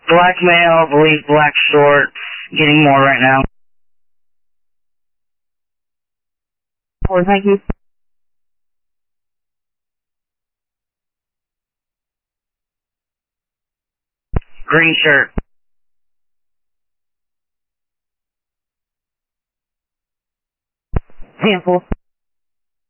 Black male, believe black short, getting more right now. Thank you. Green shirt. Handful.